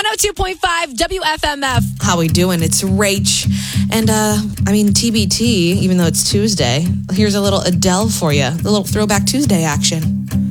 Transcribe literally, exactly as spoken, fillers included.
oh two point five W F M F. How we doing? It's Rach. And, uh, I mean, T B T, even though it's Tuesday, here's a little Adele for you. A little Throwback Tuesday action.